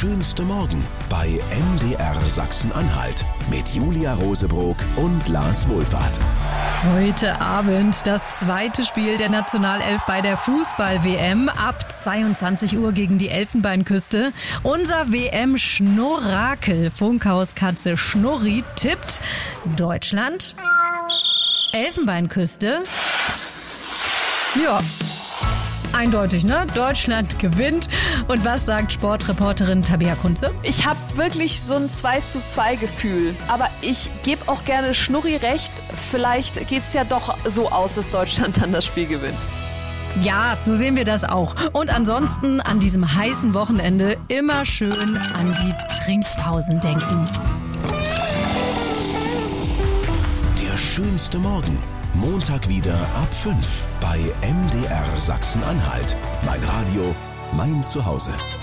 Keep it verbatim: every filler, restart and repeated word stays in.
schönste Morgen bei M D R Sachsen-Anhalt mit Julia Rosebrock und Lars Wohlfahrt. Heute Abend das zweite Spiel der Nationalelf bei der Fußball-W M. Ab zweiundzwanzig Uhr gegen die Elfenbeinküste. Unser W M-Schnurrakel, Funkhauskatze Schnurri, tippt Deutschland, Elfenbeinküste. Ja, eindeutig, ne? Deutschland gewinnt. Und was sagt Sportreporterin Tabea Kunze? Ich habe wirklich so ein zwei zu zwei Gefühl. Aber ich gebe auch gerne Schnurri recht. Vielleicht geht es ja doch so aus, dass Deutschland dann das Spiel gewinnt. Ja, so sehen wir das auch. Und ansonsten an diesem heißen Wochenende immer schön an die Trinkpausen denken. Der schönste Morgen. Montag wieder ab fünf bei M D R Sachsen-Anhalt. Mein Radio, mein Zuhause.